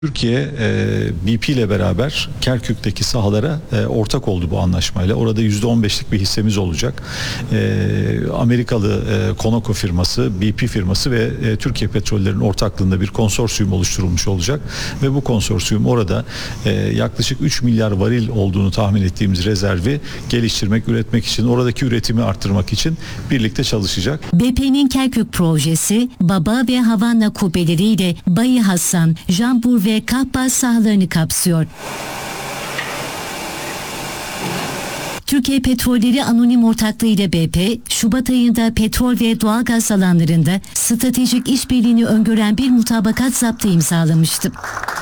Türkiye BP ile beraber Kerkük'teki sahalara ortak oldu bu anlaşmayla. Orada %15'lik bir hissemiz olacak. Amerikalı Conoco firması, BP firması ve Türkiye Petroller'in ortaklığında bir konsorsiyum oluşturulmuş olacak. Ve bu konsorsiyum orada yaklaşık 3 milyar varil olduğunu tahmin ettiğimiz rezervi geliştirmek, üretmek için, oradaki üretimi arttırmak için birlikte çalışacak. BP'nin Kerkük projesi, Baba ve Havanna kubbeleriyle Bayi Hassan, Jambur ve Kahbaz sahalarını kapsıyor. Türkiye Petrolleri Anonim Ortaklığı ile BP, Şubat ayında petrol ve doğalgaz alanlarında stratejik işbirliğini öngören bir mutabakat zaptı imzalamıştı.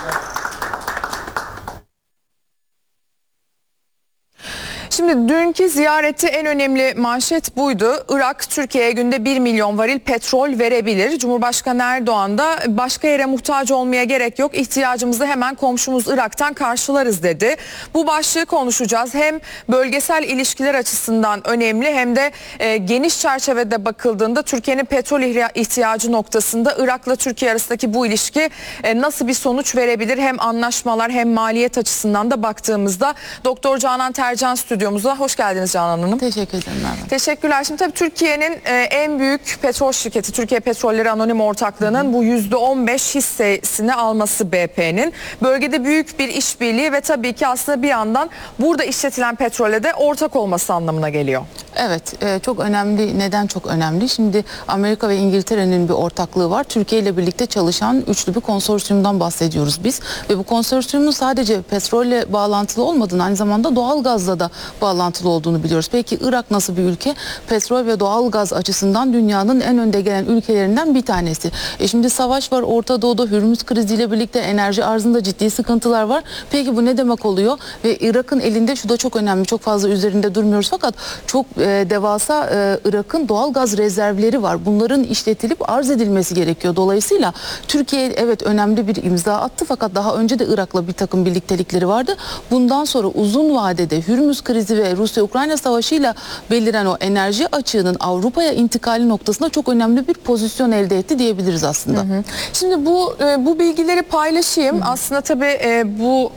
Şimdi dünkü ziyareti en önemli manşet buydu. Irak Türkiye'ye günde 1 milyon varil petrol verebilir. Cumhurbaşkanı Erdoğan da başka yere muhtaç olmaya gerek yok, İhtiyacımızı hemen komşumuz Irak'tan karşılarız dedi. Bu başlığı konuşacağız. Hem bölgesel ilişkiler açısından önemli hem de geniş çerçevede bakıldığında Türkiye'nin petrol ihtiyacı noktasında Irak'la Türkiye arasındaki bu ilişki nasıl bir sonuç verebilir? Hem anlaşmalar hem maliyet açısından da baktığımızda Doktor Canan Tercan stüdyomuza. Hoş geldiniz Canan Hanım. Teşekkür ederim. Teşekkürler. Şimdi tabii Türkiye'nin en büyük petrol şirketi Türkiye Petrolleri Anonim Ortaklığı'nın bu %15 hissesini alması BP'nin. Bölgede büyük bir işbirliği ve tabii ki aslında bir yandan burada işletilen petrole de ortak olması anlamına geliyor. Evet, çok önemli. Neden çok önemli? Şimdi Amerika ve İngiltere'nin bir ortaklığı var. Türkiye ile birlikte çalışan üçlü bir konsorsiyumdan bahsediyoruz biz. Ve bu konsorsiyumun sadece petrolle bağlantılı olmadığını, aynı zamanda doğalgazla da bağlantılı olduğunu biliyoruz. Peki Irak nasıl bir ülke? Petrol ve doğalgaz açısından dünyanın en önde gelen ülkelerinden bir tanesi. Şimdi savaş var Orta Doğu'da, Hürmüz kriziyle birlikte enerji arzında ciddi sıkıntılar var. Peki bu ne demek oluyor? Ve Irak'ın elinde şu da çok önemli, çok fazla üzerinde durmuyoruz fakat çok devasa Irak'ın doğalgaz rezervleri var. Bunların işletilip arz edilmesi gerekiyor. Dolayısıyla Türkiye evet önemli bir imza attı fakat daha önce de Irak'la bir takım birliktelikleri vardı. Bundan sonra uzun vadede Hürmüz krizi ve Rusya-Ukrayna savaşıyla beliren o enerji açığının Avrupa'ya intikali noktasında çok önemli bir pozisyon elde etti diyebiliriz aslında. Şimdi bu bilgileri paylaşayım. Aslında tabii bu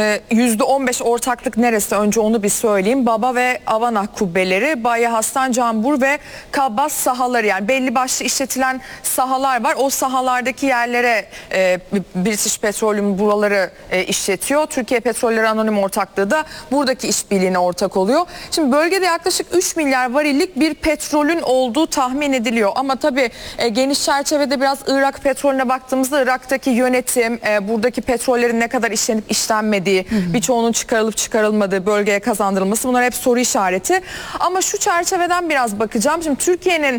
%15 ortaklık neresi? Önce onu bir söyleyeyim. Baba ve Havanna kubbeleri, Bayi Hassan, Jambur ve Kahbaz sahaları, yani belli başlı işletilen sahalar var. O sahalardaki yerlere British Petroleum buraları işletiyor. Türkiye Petrolleri Anonim Ortaklığı da buradaki işbirliğine ortak oluyor. Şimdi bölgede yaklaşık 3 milyar varillik bir petrolün olduğu tahmin ediliyor. Ama tabii geniş çerçevede biraz Irak petrolüne baktığımızda Irak'taki yönetim, buradaki petrollerin ne kadar işlenip işlenmediği, birçoğunun çıkarılıp çıkarılmadığı, bölgeye kazandırılması, bunlar hep soru işareti. Ama şu çerçeveden biraz bakacağım. Şimdi Türkiye'nin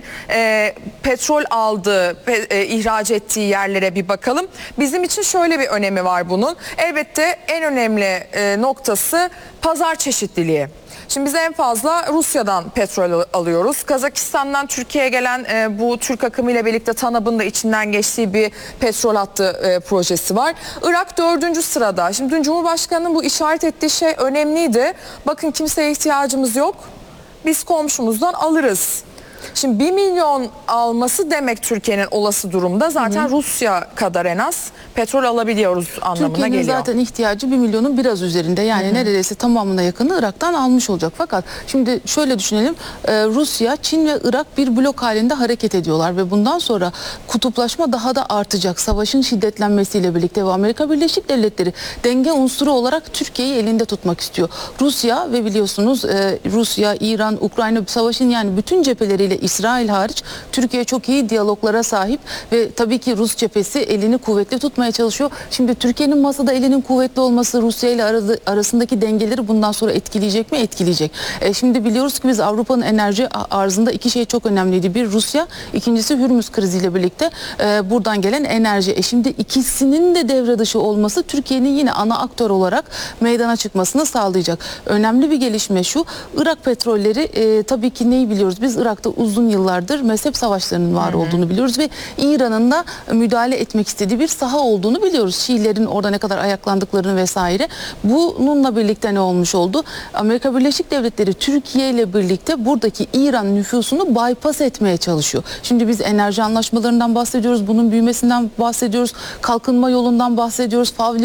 petrol aldığı, ihraç ettiği yerlere bir bakalım. Bizim için şöyle bir önemi var bunun. Elbette en önemli noktası pazar çeşitliliği. Şimdi biz en fazla Rusya'dan petrol alıyoruz. Kazakistan'dan Türkiye'ye gelen bu Türk akımı ile birlikte TANAP'ın da içinden geçtiği bir petrol hattı projesi var. Irak 4. sırada. Şimdi dün Cumhurbaşkanı'nın bu işaret ettiği şey önemliydi. Bakın kimseye ihtiyacımız yok. Biz komşumuzdan alırız. Şimdi 1 milyon alması demek Türkiye'nin olası durumda zaten Rusya kadar en az petrol alabiliyoruz anlamına Türkiye'nin geliyor. zaten ihtiyacı 1 milyonun biraz üzerinde, yani neredeyse tamamına yakını Irak'tan almış olacak. Fakat şimdi şöyle düşünelim, Rusya, Çin ve Irak bir blok halinde hareket ediyorlar ve bundan sonra kutuplaşma daha da artacak. Savaşın şiddetlenmesiyle birlikte ve Amerika Birleşik Devletleri denge unsuru olarak Türkiye'yi elinde tutmak istiyor. Rusya ve biliyorsunuz Rusya, İran, Ukrayna savaşın yani bütün cepheleriyle İsrail hariç Türkiye çok iyi diyaloglara sahip ve tabii ki Rus cephesi elini kuvvetli tutmaya çalışıyor. Şimdi Türkiye'nin masada elinin kuvvetli olması Rusya ile arasındaki dengeleri bundan sonra etkileyecek mi? Etkileyecek. Şimdi biliyoruz ki biz Avrupa'nın enerji arzında iki şey çok önemliydi. Bir Rusya, ikincisi Hürmüz kriziyle birlikte buradan gelen enerji. Şimdi ikisinin de devre dışı olması Türkiye'nin yine ana aktör olarak meydana çıkmasını sağlayacak. Önemli bir gelişme şu. Irak petrolleri tabii ki neyi biliyoruz? Biz Irak'ta uzun yıllardır mezhep savaşlarının var olduğunu biliyoruz ve İran'ın da müdahale etmek istediği bir saha olduğunu biliyoruz. Şiilerin orada ne kadar ayaklandıklarını vesaire. Bununla birlikte ne olmuş oldu? Amerika Birleşik Devletleri Türkiye ile birlikte buradaki İran nüfusunu bypass etmeye çalışıyor. Şimdi biz enerji anlaşmalarından bahsediyoruz, bunun büyümesinden bahsediyoruz, kalkınma yolundan bahsediyoruz,